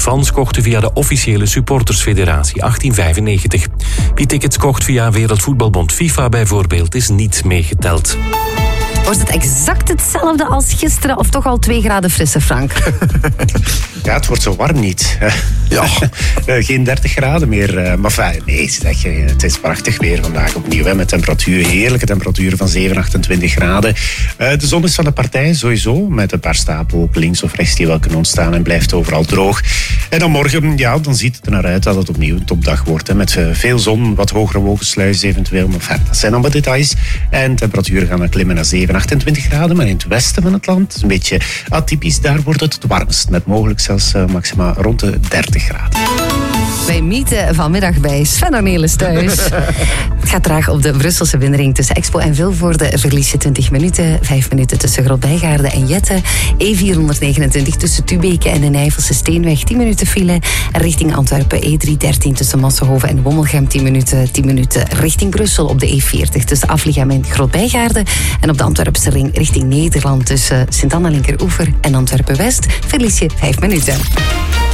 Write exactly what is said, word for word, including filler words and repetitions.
Fans kochten via de officiële supportersfederatie achttien vijfennegentig. Wie tickets kocht via Wereldvoetbalbond FIFA bijvoorbeeld is niet meegeteld. Wordt het exact hetzelfde als gisteren of toch al twee graden frisser, Frank? Ja, het wordt zo warm niet. Ja. Geen dertig graden meer. Maar fijn, nee, zeg, het is prachtig weer vandaag opnieuw. Hè, met temperaturen, heerlijke temperaturen van zeven, achtentwintig graden. De zon is van de partij sowieso. Met een paar stapelen op links of rechts die wel kunnen ontstaan. En blijft overal droog. En dan morgen, ja, dan ziet het er naar uit dat het opnieuw een topdag wordt. Hè, met veel zon, wat hogere wolkensluizen eventueel. Maar fijn, dat zijn allemaal details. En temperaturen gaan dan klimmen naar zeven, achtentwintig graden. Maar in het westen van het land, een beetje atypisch, daar wordt het het warmst. Met mogelijk zelfs uh, maxima rond de dertig graden. Wij mieten vanmiddag bij Sven Ornelis thuis. Het gaat traag op de Brusselse binnenring tussen Expo en Vilvoorde. Verlies je twintig minuten. vijf minuten tussen Grootbijgaarde en Jette. E vierhonderdnegenentwintig tussen Tubeke en de Nijvelse Steenweg. tien minuten file. Richting Antwerpen E driehonderddertien tussen Massenhoven en Wommelgem. tien minuten. tien minuten richting Brussel op de E veertig tussen Afligem en Grootbijgaarde. En op de Antwerpse ring richting Nederland tussen Sint-Anna Linkeroever en Antwerpen West. Verlies je vijf minuten.